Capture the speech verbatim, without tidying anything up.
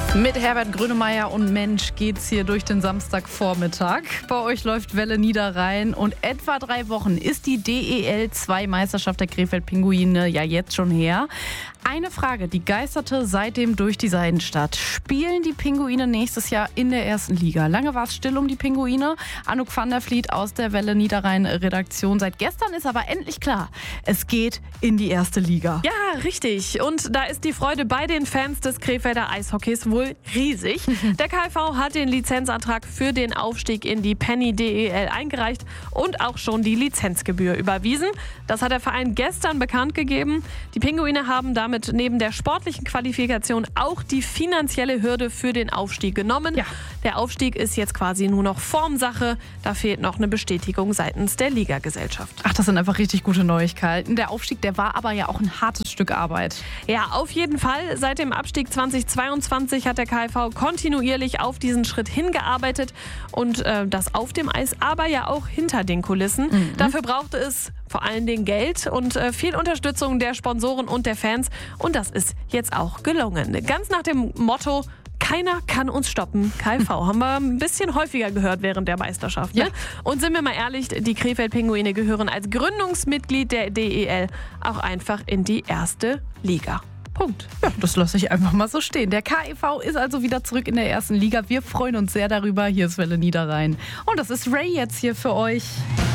Mit Herbert Grönemeyer und Mensch geht's hier durch den Samstagvormittag. Bei euch läuft Welle Niederrhein und etwa drei Wochen ist die D E L zwei Meisterschaft der Krefeld-Pinguine ja jetzt schon her. Eine Frage, die geisterte seitdem durch die Seidenstadt. Spielen die Pinguine nächstes Jahr in der ersten Liga? Lange war es still um die Pinguine. Anouk van der Vliet aus der Welle Niederrhein-Redaktion. Seit gestern ist aber endlich klar, es geht in die erste Liga. Ja, richtig. Und da ist die Freude bei den Fans des Krefelder Eishockeys wohl riesig. Der K V hat den Lizenzantrag für den Aufstieg in die Penny D E L eingereicht und auch schon die Lizenzgebühr überwiesen. Das hat der Verein gestern bekannt gegeben. Die Pinguine haben damit neben der sportlichen Qualifikation auch die finanzielle Hürde für den Aufstieg genommen. Ja. Der Aufstieg ist jetzt quasi nur noch Formsache. Da fehlt noch eine Bestätigung seitens der Ligagesellschaft. Ach, das sind einfach richtig gute Neuigkeiten. Der Aufstieg, der war aber ja auch ein hartes Stück Arbeit. Ja, auf jeden Fall. Seit dem Abstieg zweitausendzweiundzwanzig hat der K V kontinuierlich auf diesen Schritt hingearbeitet und äh, das auf dem Eis, aber ja auch hinter den Kulissen. Mhm. Dafür brauchte es vor allen Dingen Geld und äh, viel Unterstützung der Sponsoren und der Fans. Und das ist jetzt auch gelungen. Ganz nach dem Motto: Keiner kann uns stoppen. K V haben wir ein bisschen häufiger gehört während der Meisterschaft. Ne? Ja. Und sind wir mal ehrlich, die Krefeld-Pinguine gehören als Gründungsmitglied der D E L auch einfach in die erste Liga. Punkt. Ja, das lasse ich einfach mal so stehen. Der K I V ist also wieder zurück in der ersten Liga. Wir freuen uns sehr darüber. Hier ist Welle Niederrhein. Und das ist Ray jetzt hier für euch.